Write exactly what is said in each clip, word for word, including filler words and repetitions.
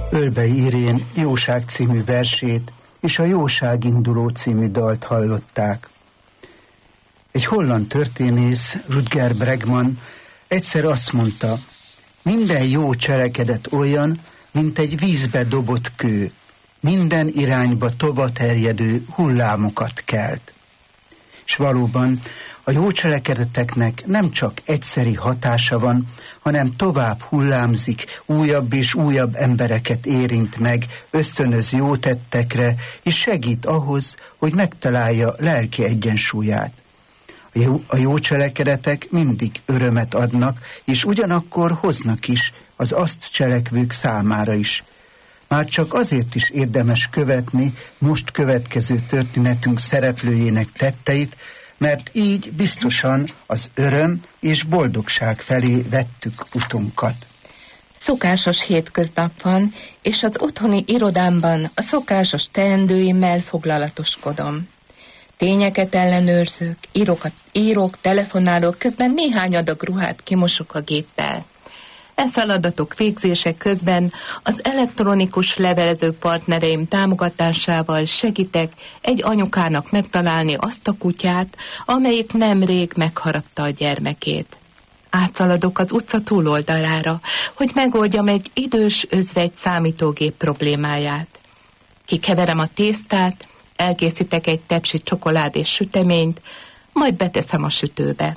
Ölbei Irén Jóság című versét és a Jóság induló című dalt hallották. Egy holland történész, Rutger Bregman egyszer azt mondta, minden jó cselekedet olyan, mint egy vízbe dobott kő, minden irányba tovaterjedő hullámokat kelt. És valóban a jó cselekedeteknek nem csak egyszeri hatása van, hanem tovább hullámzik, újabb és újabb embereket érint meg, ösztönöz jó tettekre, és segít ahhoz, hogy megtalálja lelki egyensúlyát. A jó, a jó cselekedetek mindig örömet adnak, és ugyanakkor hoznak is az azt cselekvők számára is. Már csak azért is érdemes követni most következő történetünk szereplőjének tetteit, mert így biztosan az öröm és boldogság felé vettük utunkat. Szokásos hétköznap van, és az otthoni irodámban a szokásos teendőimmel foglalatoskodom. Tényeket ellenőrzök, írók, írók, telefonálok, közben néhány adag ruhát kimosok a géppel. E feladatok végzése közben az elektronikus levelező partnereim támogatásával segítek egy anyukának megtalálni azt a kutyát, amelyik nemrég megharapta a gyermekét. Átszaladok az utca túloldalára, hogy megoldjam egy idős özvegy számítógép problémáját. Kikeverem a tésztát, elkészítek egy tepsi csokoládés süteményt, majd beteszem a sütőbe.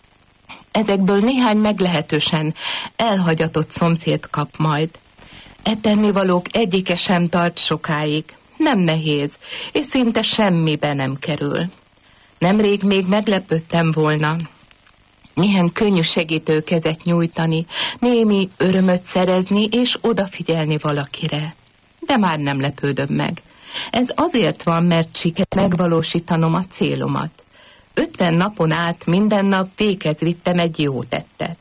Ezekből néhány meglehetősen elhagyatott szomszéd kap majd. E tennivalók egyike sem tart sokáig, nem nehéz, és szinte semmibe nem kerül. Nemrég még meglepődtem volna, milyen könnyű segítőkezet nyújtani, némi örömöt szerezni és odafigyelni valakire. De már nem lepődöm meg. Ez azért van, mert sikerült megvalósítanom a célomat. Ötven napon át minden nap véghez vittem egy jó tettet.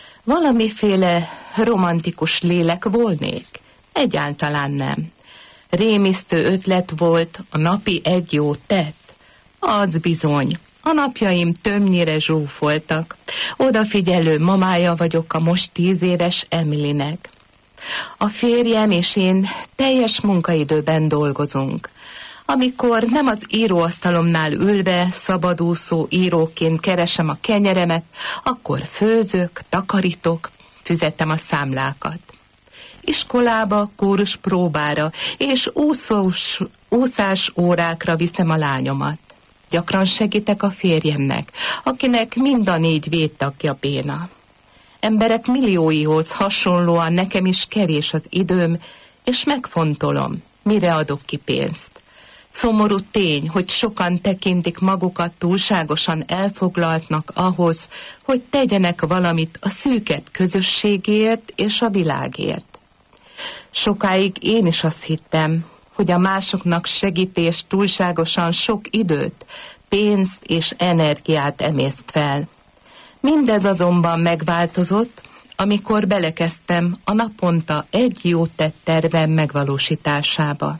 Valamiféle romantikus lélek volnék? Egyáltalán nem. Rémisztő ötlet volt a napi egy jó tett. Az bizony, a napjaim többnyire zsúfoltak. Odafigyelő mamája vagyok a most tíz éves Emilynek. A férjem és én teljes munkaidőben dolgozunk. Amikor nem az íróasztalomnál ülve szabadúszó íróként keresem a kenyeremet, akkor főzök, takarítok, fizetem a számlákat. Iskolába, kórus próbára és úszós, úszás órákra viszem a lányomat. Gyakran segítek a férjemnek, akinek mind a négy védtagja béna. Emberek millióihoz hasonlóan nekem is kevés az időm, és megfontolom, mire adok ki pénzt. Szomorú tény, hogy sokan tekintik magukat túlságosan elfoglaltnak ahhoz, hogy tegyenek valamit a szűkebb közösségért és a világért. Sokáig én is azt hittem, hogy a másoknak segítés túlságosan sok időt, pénzt és energiát emészt fel. Mindez azonban megváltozott, amikor belekezdtem a naponta egy jó tett tervem megvalósításába.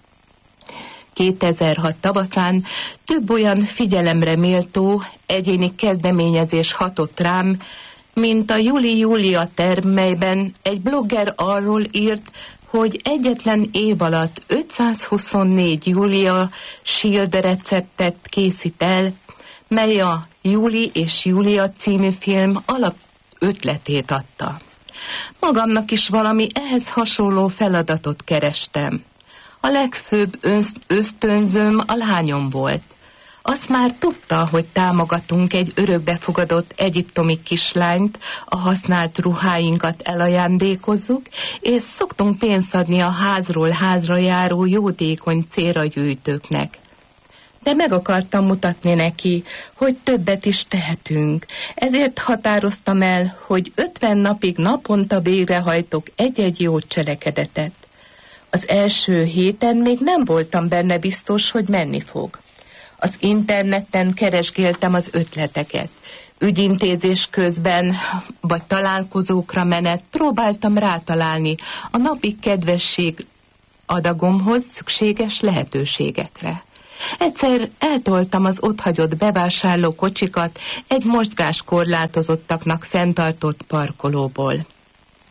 kétezer-hat tavaszán több olyan figyelemre méltó egyéni kezdeményezés hatott rám, mint a Juli Júlia terv, melyben egy blogger arról írt, hogy egyetlen év alatt ötszázhuszonnégy Júlia Shield receptet készít el, mely a Júli és Júlia című film alap ötletét adta. Magamnak is valami ehhez hasonló feladatot kerestem. A legfőbb ösztönzőm a lányom volt. Azt már tudta, hogy támogatunk egy örökbefogadott egyiptomi kislányt, a használt ruháinkat elajándékozzuk, és szoktunk pénzt adni a házról házra járó jótékony célra gyűjtőknek. De meg akartam mutatni neki, hogy többet is tehetünk. Ezért határoztam el, hogy ötven napig naponta végrehajtok egy-egy jó cselekedetet. Az első héten még nem voltam benne biztos, hogy menni fog. Az interneten keresgéltem az ötleteket. Ügyintézés közben, vagy találkozókra menet próbáltam rátalálni a napi kedvesség adagomhoz szükséges lehetőségekre. Egyszer eltoltam az otthagyott bevásárló kocsikat egy mozgáskorlátozottaknak fenntartott parkolóból.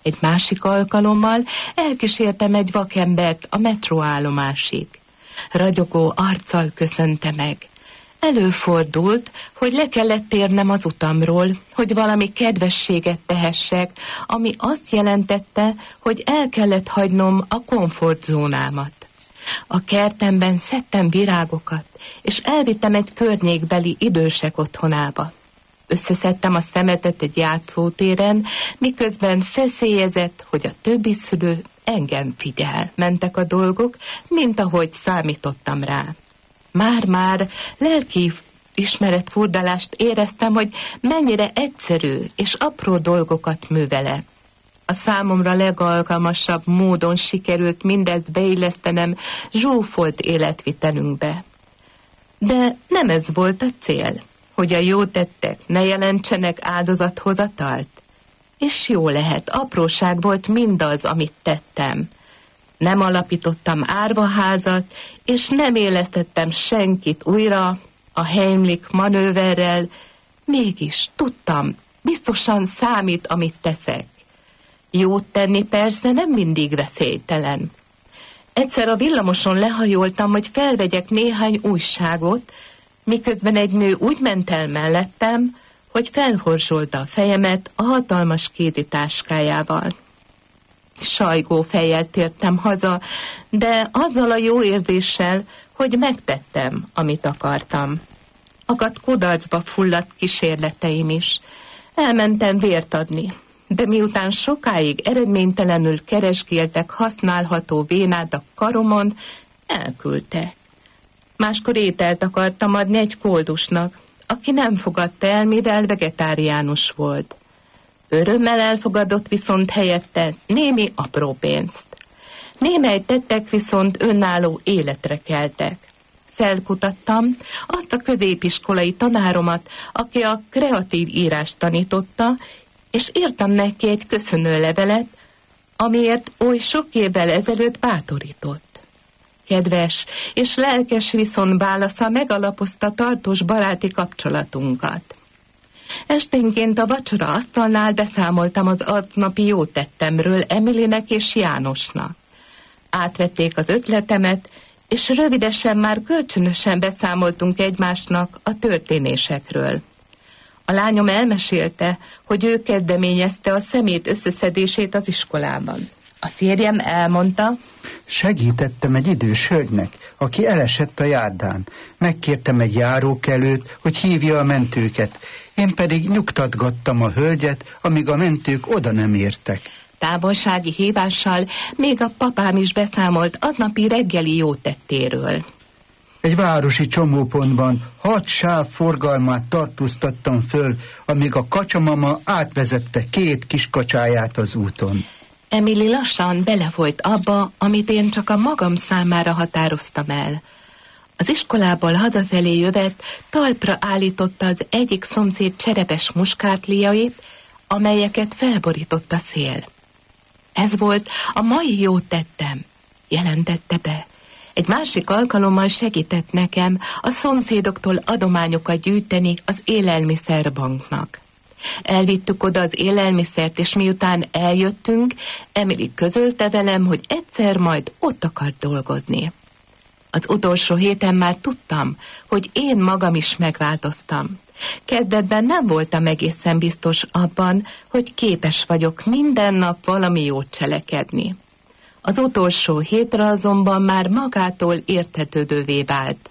Egy másik alkalommal elkísértem egy vakembert a metróállomásig. Ragyogó arccal köszönte meg. Előfordult, hogy le kellett térnem az utamról, hogy valami kedvességet tehessek, ami azt jelentette, hogy el kellett hagynom a komfortzónámat. A kertemben szedtem virágokat, és elvittem egy környékbeli idősek otthonába. Összeszedtem a szemetet egy játszótéren, miközben feszélyezett, hogy a többi szülő engem figyel. Mentek a dolgok, mint ahogy számítottam rá. Már-már lelki ismeretfurdalást éreztem, hogy mennyire egyszerű és apró dolgokat művelek. A számomra legalkalmasabb módon sikerült mindezt beillesztenem zsúfolt életvitelünkbe. De nem ez volt a cél, hogy a jó tettek ne jelentsenek áldozathozatalt. És jó lehet, apróság volt mindaz, amit tettem. Nem alapítottam árvaházat, és nem élesztettem senkit újra a Heimlich manőverrel, mégis tudtam, biztosan számít, amit teszek. Jót tenni persze nem mindig veszélytelen. Egyszer a villamoson lehajoltam, hogy felvegyek néhány újságot, miközben egy nő úgy ment el mellettem, hogy felhorzsolta a fejemet a hatalmas kézitáskájával. Sajgó fejjel tértem haza, de azzal a jó érzéssel, hogy megtettem, amit akartam. Akadt kudarcba fulladt kísérleteim is. Elmentem vért adni, de miután sokáig eredménytelenül keresgéltek használható vénát a karomon, elküldtek. Máskor ételt akartam adni egy koldusnak, aki nem fogadta el, mivel vegetáriánus volt. Örömmel elfogadott viszont helyette némi apró pénzt. Némely tettek viszont önálló életre keltek. Felkutattam azt a középiskolai tanáromat, aki a kreatív írást tanította, és írtam neki egy köszönőlevelet, amiért oly sok évvel ezelőtt bátorított. Kedves és lelkes viszonválasza megalapozta tartós baráti kapcsolatunkat. Esténként a vacsora asztalnál beszámoltam az aznapi jó tettemről Emilynek és Jánosnak. Átvették az ötletemet, és rövidesen már kölcsönösen beszámoltunk egymásnak a történésekről. A lányom elmesélte, hogy ő kezdeményezte a szemét összeszedését az iskolában. A férjem elmondta: segítettem egy idős hölgynek, aki elesett a járdán. Megkértem egy járókelőt, hogy hívja a mentőket. Én pedig nyugtatgattam a hölgyet, amíg a mentők oda nem értek. Távolsági hívással még a papám is beszámolt aznapi reggeli jótettéről. Egy városi csomópontban hat sáv forgalmát tartóztattam föl, amíg a kacsamama átvezette két kis kacsáját az úton. Emily lassan belefolyt abba, amit én csak a magam számára határoztam el. Az iskolából hazafelé jövet talpra állította az egyik szomszéd cserepes muskátliait, amelyeket felborított a szél. Ez volt a mai jó tettem, jelentette be. Egy másik alkalommal segített nekem a szomszédoktól adományokat gyűjteni az élelmiszerbanknak. Elvittük oda az élelmiszert, és miután eljöttünk, Emily közölte velem, hogy egyszer majd ott akar dolgozni. Az utolsó héten már tudtam, hogy én magam is megváltoztam. Kezdetben nem voltam egészen biztos abban, hogy képes vagyok minden nap valami jót cselekedni. Az utolsó hétre azonban már magától érthetődővé vált.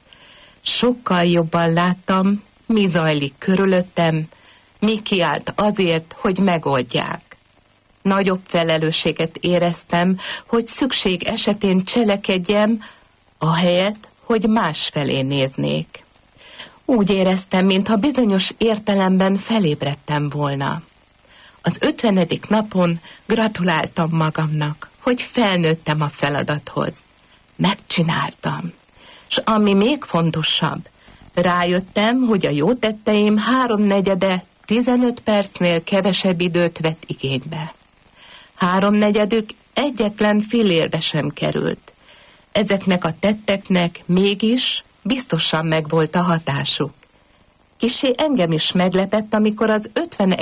Sokkal jobban láttam, mi zajlik körülöttem, mi kiállt azért, hogy megoldják. Nagyobb felelősséget éreztem, hogy szükség esetén cselekedjem, ahelyett, hogy másfelé néznék. Úgy éreztem, mintha bizonyos értelemben felébredtem volna. Az ötvenedik napon gratuláltam magamnak, hogy felnőttem a feladathoz. Megcsináltam. És ami még fontosabb, rájöttem, hogy a jó tetteim háromnegyede tizenöt percnél kevesebb időt vett igénybe. Háromnegyedük egyetlen fillérbe sem került. Ezeknek a tetteknek mégis biztosan megvolt a hatásuk. Kissé engem is meglepett, amikor az ötven